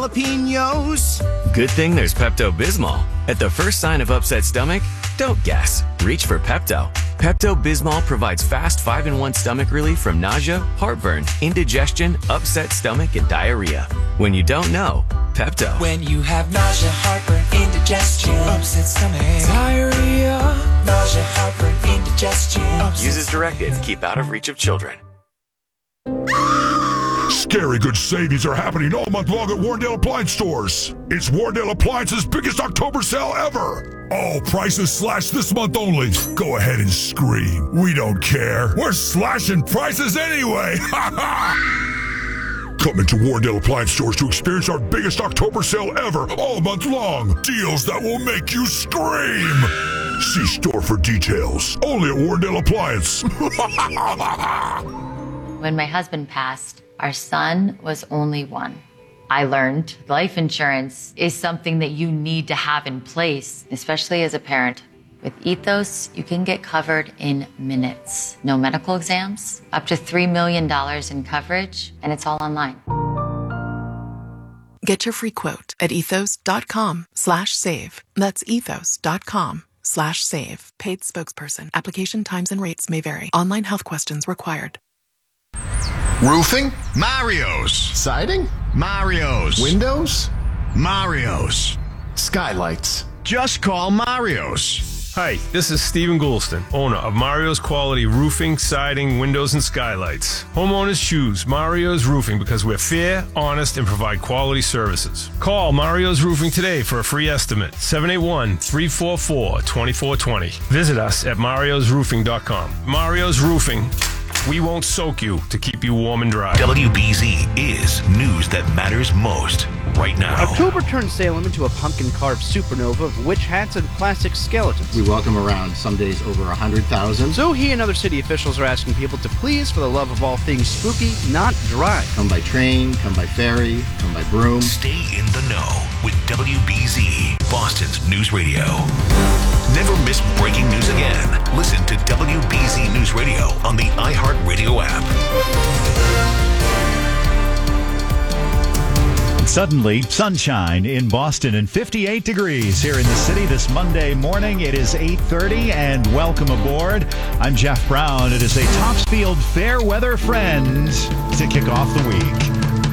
Jalapenos. Good thing there's Pepto-Bismol. At the first sign of upset stomach, don't guess. Reach for Pepto. Pepto-Bismol provides fast 5-in-1 stomach relief from nausea, heartburn, indigestion, upset stomach, and diarrhea. When you don't know, Pepto. When you have nausea, heartburn, indigestion, upset stomach, diarrhea, nausea, heartburn, indigestion. Use as directed. Keep out of reach of children. Scary good savings are happening all month long at Warrendale Appliance Stores. It's Warrendale Appliance's biggest October sale ever. All prices slashed this month only. Go ahead and scream. We don't care. We're slashing prices anyway. Come into Warrendale Appliance Stores to experience our biggest October sale ever all month long. Deals that will make you scream. See store for details. Only at Warrendale Appliance. When my husband passed, our son was only one. I learned life insurance is something that you need to have in place, especially as a parent. With Ethos, you can get covered in minutes. No medical exams, up to $3 million in coverage, and it's all online. Get your free quote at ethos.com/save. That's ethos.com/save. Paid spokesperson. Application times and rates may vary. Online health questions required. Roofing? Mario's. Siding? Mario's. Windows? Mario's. Skylights? Just call Mario's. Hi, this is Stephen Goulston, owner of Mario's Quality Roofing, Siding, Windows, and Skylights. Homeowners choose Mario's Roofing because we're fair, honest, and provide quality services. Call Mario's Roofing today for a free estimate, 781-344-2420. Visit us at mariosroofing.com. Mario's Roofing. We won't soak you to keep you warm and dry. WBZ is news that matters most right now. October turned Salem into a pumpkin-carved supernova of witch hats and plastic skeletons. We welcome around some days over 100,000. So he and other city officials are asking people to please, for the love of all things spooky, not drive. Come by train, come by ferry, come by broom. Stay in the know with WBZ, Boston's news radio. Never miss breaking news again. Listen to WBZ News Radio on the iHeartRadio app. Suddenly, sunshine in Boston and 58 degrees here in the city this Monday morning. It is 8:30 and welcome aboard. I'm Jeff Brown. It is a Topsfield fair weather friend to kick off the week.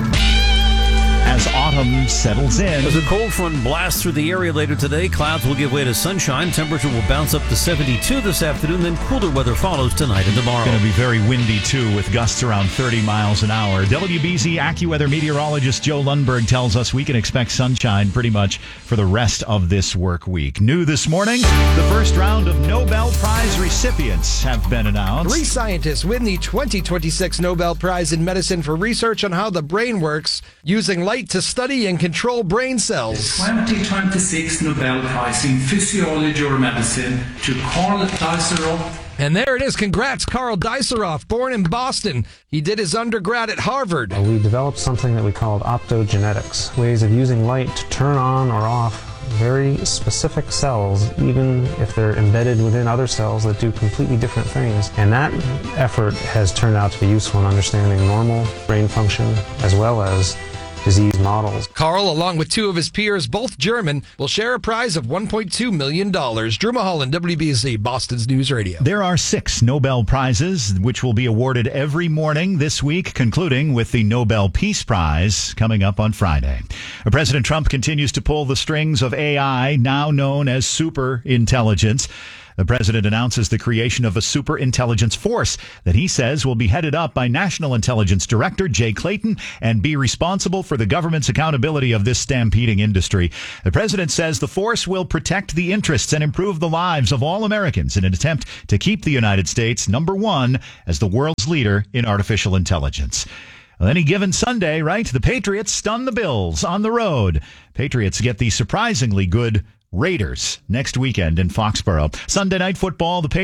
As autumn settles in. As a cold front blasts through the area later today, clouds will give way to sunshine. Temperature will bounce up to 72 this afternoon, then cooler weather follows tonight and tomorrow. Going to be very windy, too, with gusts around 30 miles an hour. WBZ AccuWeather meteorologist Joe Lundberg tells us we can expect sunshine pretty much for the rest of this work week. New this morning, the first round of Nobel Prize recipients have been announced. 3 scientists win the 2026 Nobel Prize in Medicine for research on how the brain works using light to study and control brain cells. 2026 Nobel Prize in Physiology or Medicine to Karl Diceroff. And there it is. Congrats, Karl Diceroff, born in Boston. He did his undergrad at Harvard. We developed something that we called optogenetics, ways of using light to turn on or off very specific cells, even if they're embedded within other cells that do completely different things. And that effort has turned out to be useful in understanding normal brain function as well as disease models. Karl, along with 2 of his peers, both German, will share a prize of $1.2 million. Drew Mulholland, WBZ, Boston's News Radio. There are 6 Nobel Prizes, which will be awarded every morning this week, concluding with the Nobel Peace Prize coming up on Friday. President Trump continues to pull the strings of AI, now known as superintelligence. The president announces the creation of a superintelligence force that he says will be headed up by National Intelligence Director Jay Clayton and be responsible for the government's accountability of this stampeding industry. The president says the force will protect the interests and improve the lives of all Americans in an attempt to keep the United States #1 as the world's leader in artificial intelligence. On any given Sunday, right, the Patriots stun the Bills on the road. Patriots get the surprisingly good Raiders next weekend in Foxborough. Sunday night football, the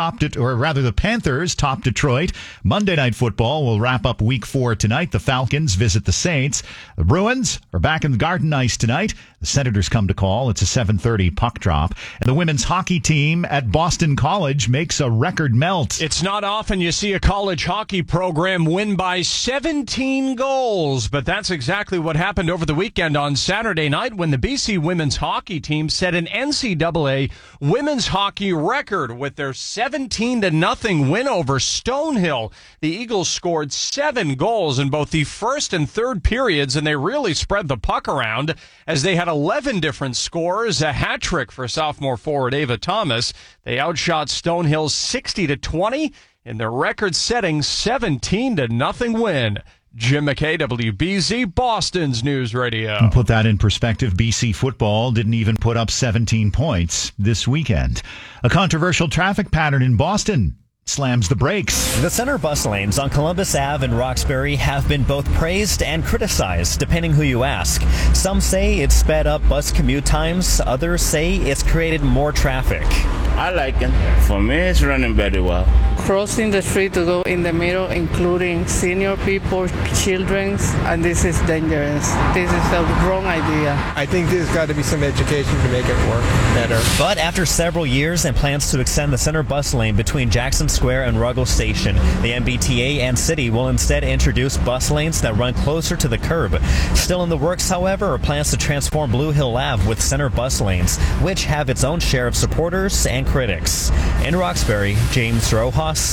Panthers top Detroit. Monday night football will wrap up week 4 tonight. The Falcons visit the Saints. The Bruins are back in the Garden Ice tonight. The Senators come to call. It's a 7:30 puck drop. And the women's hockey team at Boston College makes a record melt. It's not often you see a college hockey program win by 17 goals, but that's exactly what happened over the weekend on Saturday night when the BC women's hockey team set an NCAA women's hockey record with their 17-0 win over Stonehill. The Eagles scored 7 goals in both the first and third periods, and they really spread the puck around as they had 11 different scorers, a hat trick for sophomore forward Ava Thomas. They outshot Stonehill 60-20 in their record-setting 17-0 win. Jim McKay, WBZ, Boston's News Radio. And put that in perspective, BC football didn't even put up 17 points this weekend. A controversial traffic pattern in Boston slams the brakes. The center bus lanes on Columbus Ave and Roxbury have been both praised and criticized, depending who you ask. Some say it's sped up bus commute times. Others say it's created more traffic. I like it. For me, it's running very well. Crossing the street to go in the middle, including senior people, children, and this is dangerous. This is a wrong idea. I think there's got to be some education to make it work better. But after several years and plans to extend the center bus lane between Jackson Square and Ruggles Station, the MBTA and city will instead introduce bus lanes that run closer to the curb. Still in the works, however, are plans to transform Blue Hill Ave with center bus lanes, which have its own share of supporters and critics. In Roxbury, James Rojas,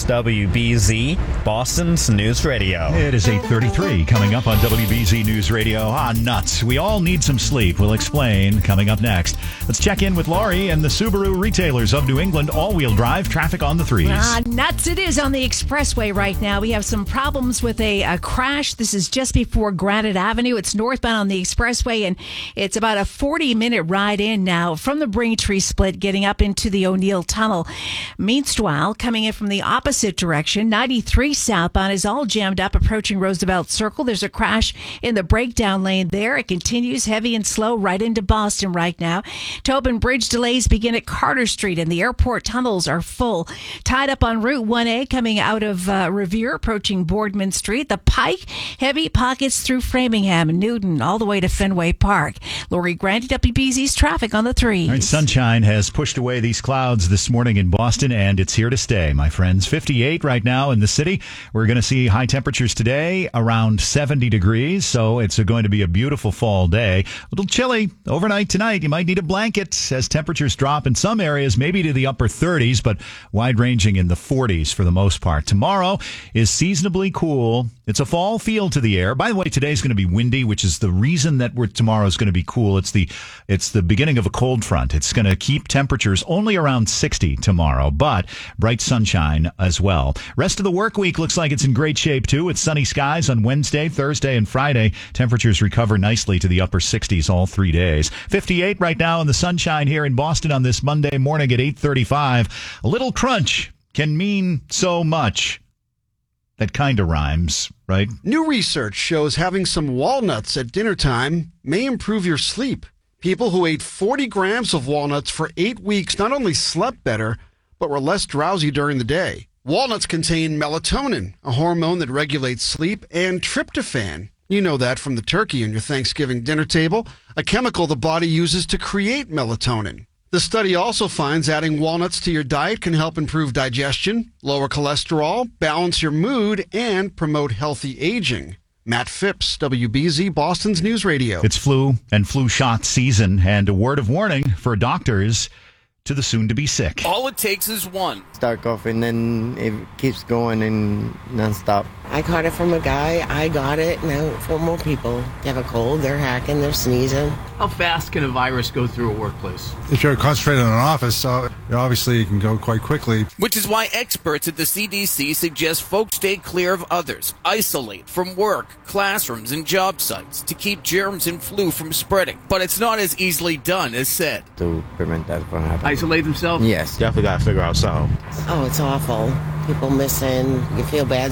WBZ, Boston's News Radio. It is 8:33 coming up on WBZ News Radio. Nuts. We all need some sleep. We'll explain coming up next. Let's check in with Laurie and the Subaru retailers of New England. All-wheel drive traffic on the threes. Nuts it is on the expressway right now. We have some problems with a crash. This is just before Granite Avenue. It's northbound on the expressway, and it's about a 40-minute ride in now from the Braintree split getting up into the O'Neill Tunnel. Meanwhile, coming in from the opposite direction, 93 southbound is all jammed up approaching Roosevelt Circle. There's a crash in the breakdown lane there. It continues heavy and slow right into Boston right now. Tobin Bridge delays begin at Carter Street, and the airport tunnels are full. Tied up on Route 1A coming out of Revere, approaching Boardman Street. The Pike, heavy pockets through Framingham and Newton, all the way to Fenway Park. Lori Grant, WBZ's traffic on the threes. All right, sunshine has pushed away these clouds this morning in Boston, and it's here to stay, my friends. 58 right now in the city. We're going to see high temperatures today, around 70 degrees, so it's going to be a beautiful fall day. A little chilly overnight tonight. You might need a blanket as temperatures drop in some areas, maybe to the upper 30s, but wide-ranging in the 40s for the most part. Tomorrow is seasonably cool. It's a fall feel to the air. By the way, today's going to be windy, which is the reason that tomorrow is going to be cool. It's the beginning of a cold front. It's going to keep temperatures only around 60 tomorrow, but bright sunshine as well. Rest of the work week looks like it's in great shape too. It's sunny skies on Wednesday, Thursday, and Friday. Temperatures recover nicely to the upper 60s all 3 days. 58 right now in the sunshine here in Boston on this Monday morning at 8:35. A little crunch can mean so much. That kind of rhymes, right? New research shows having some walnuts at dinner time may improve your sleep. People who ate 40 grams of walnuts for 8 weeks not only slept better, but were less drowsy during the day. Walnuts contain melatonin, a hormone that regulates sleep, and tryptophan. You know that from the turkey on your Thanksgiving dinner table, a chemical the body uses to create melatonin. The study also finds adding walnuts to your diet can help improve digestion, lower cholesterol, balance your mood, and promote healthy aging. Matt Phipps, WBZ, Boston's News Radio. It's flu and flu shot season, and a word of warning for doctors to the soon-to-be sick. All it takes is one. Start coughing, then it keeps going and nonstop. I caught it from a guy. I got it. Now 4 more people. They have a cold. They're hacking. They're sneezing. How fast can a virus go through a workplace? If you're concentrated in an office, obviously it can go quite quickly. Which is why experts at the CDC suggest folks stay clear of others, isolate from work, classrooms, and job sites to keep germs and flu from spreading. But it's not as easily done as said. To prevent that from happening. Isolate themselves? Yes. Definitely got to figure out something. Oh, it's awful. People missing. You feel bad